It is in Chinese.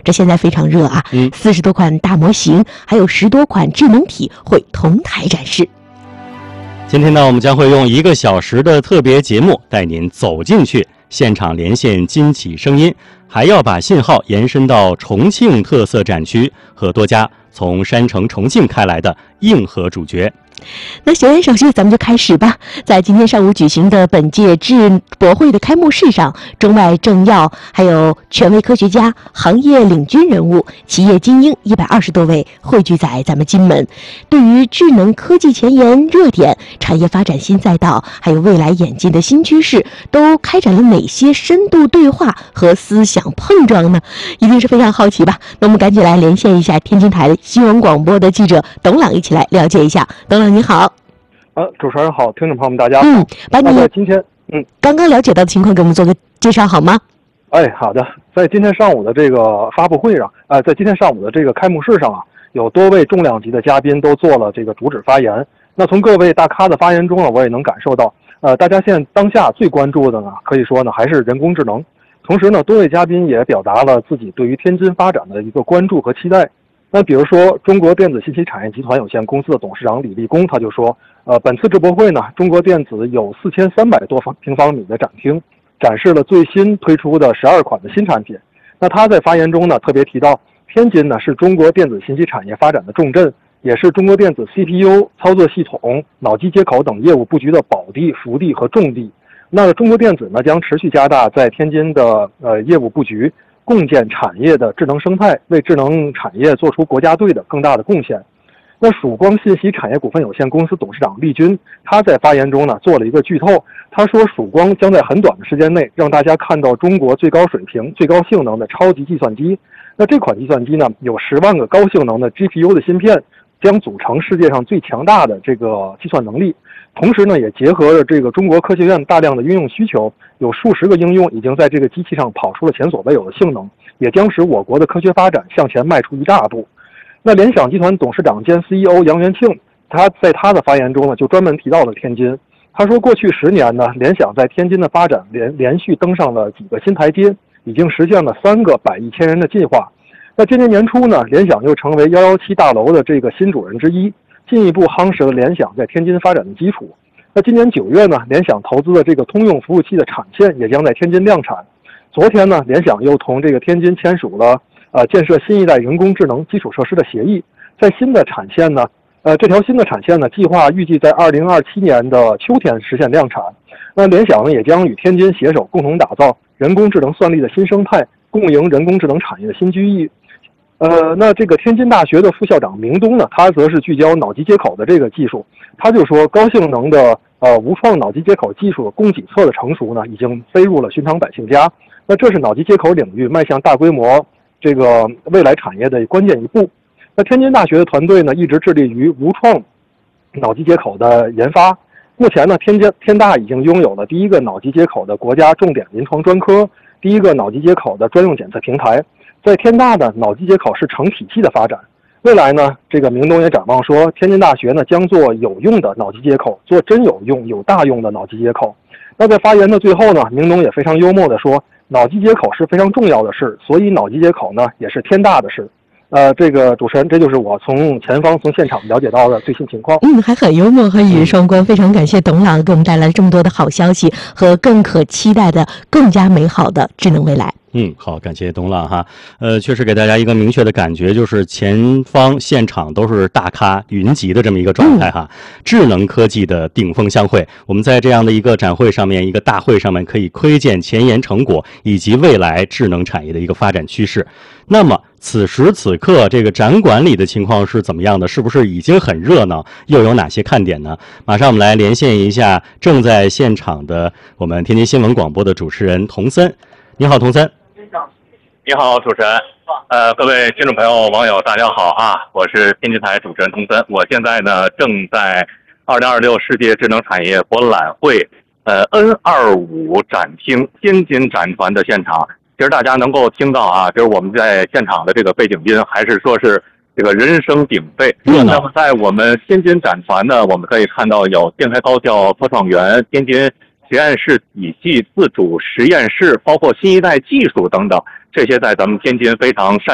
这现在非常热啊，40多款大模型，还有10多款智能体会同台展示。 今天呢，我们将会用1个小时的特别节目带您走进去，现场连线金起声音，还要把信号延伸到重庆特色展区和多家从山城重庆开来的硬核主角。 那闲言少叙，咱们就开始吧。在今天上午举行的本届智博会的开幕式上，中外政要、还有权威科学家、行业领军人物、企业精英120多位汇聚在咱们金门，对于智能科技前沿热点、产业发展新赛道，还有未来演进的新趋势，都开展了哪些深度对话和思想碰撞呢？一定是非常好奇吧。那我们赶紧来连线一下天津台新闻广播的记者董朗，一起来了解一下。董朗你好。 主持人好，听众朋友们大家好。 把你在今天刚刚了解到的情况给我们做个介绍好吗？ 好的。在今天上午的这个发布会上，在今天上午的这个开幕式上啊，有多位重量级的嘉宾都做了这个主旨发言。那从各位大咖的发言中呢，我也能感受到，大家现在当下最关注的呢，可以说呢还是人工智能。同时呢，多位嘉宾也表达了自己对于天津发展的一个关注和期待。那比如说，中国电子信息产业集团有限公司的董事长李立功他就说，本次智博会呢，中国电子有4300多平方米的展厅，展示了最新推出的12款的新产品。那他在发言中呢，特别提到，天津呢是中国电子信息产业发展的重镇，也是中国电子 CPU、操作系统、脑机接口等业务布局的宝地、福地和重地。那中国电子呢，将持续加大在天津的业务布局，共建产业的智能生态，为智能产业做出国家队的更大的贡献。那曙光信息产业股份有限公司董事长厉军，他在发言中呢做了一个剧透，他说曙光将在很短的时间内让大家看到中国最高水平、最高性能的超级计算机。那这款计算机呢，有10万个高性能的 GPU 的芯片，将组成世界上最强大的这个计算能力。同时呢，也结合了这个中国科学院大量的应用需求，有数十个应用已经在这个机器上跑出了前所未有的性能，也将使我国的科学发展向前迈出一大步。那联想集团董事长兼 CEO 杨元庆，他在他的发言中呢，就专门提到了天津。他说，过去10年呢，联想在天津的发展连续登上了几个新台阶，已经实现了3个百亿千人的计划。那今年年初呢，联想又成为117大楼的这个新主人之一，进一步夯实了联想在天津发展的基础。那今年9月呢，联想投资的这个通用服务器的产线也将在天津量产。昨天呢，联想又同这个天津签署了建设新一代人工智能基础设施的协议。在新的产线呢，这条新的产线呢，计划预计在2027年的秋天实现量产。那联想呢，也将与天津携手，共同打造人工智能算力的新生态，共赢人工智能产业的新机遇。那这个天津大学的副校长明东呢，他则是聚焦脑机接口的这个技术，他就说，高性能的无创脑机接口技术的供给侧的成熟呢，已经飞入了寻常百姓家。那这是脑机接口领域迈向大规模这个未来产业的关键一步。那天津大学的团队呢，一直致力于无创脑机接口的研发。目前呢，天大已经拥有了第一个脑机接口的国家重点临床专科，第一个脑机接口的专用检测平台。在天大的脑机接口是成体系的发展。未来呢，这个明东也展望说，天津大学呢将做有用的脑机接口，做真有用、有大用的脑机接口。那在发言的最后呢，明东也非常幽默地说，脑机接口是非常重要的事，所以脑机接口呢也是天大的事。这个主持人，这就是我从现场了解到的最新情况。 还很幽默和语言双关，非常感谢董朗给我们带来这么多的好消息和更可期待的、更加美好的智能未来。 好，感谢董朗哈。确实给大家一个明确的感觉，就是前方现场都是大咖云集的这么一个状态哈。智能科技的顶峰相会，我们在这样的一个展会上面、一个大会上面，可以窥见前沿成果以及未来智能产业的一个发展趋势。那么此时此刻这个展馆里的情况是怎么样的？是不是已经很热闹？又有哪些看点呢？马上我们来连线一下正在现场的我们天津新闻广播的主持人童森。你好，童森。 你好，主持人。各位听众朋友、网友，大家好啊！我是天津台主持人童森。我现在呢正在2026世界智能产业博览会N25展厅天津展团的现场。其实大家能够听到啊，就是我们在现场的这个背景音，还是说是这个人声鼎沸。那么在我们天津展团呢，我们可以看到有电开高校科创园、天津实验室体系自主实验室，包括新一代技术等等，这些在咱们天津非常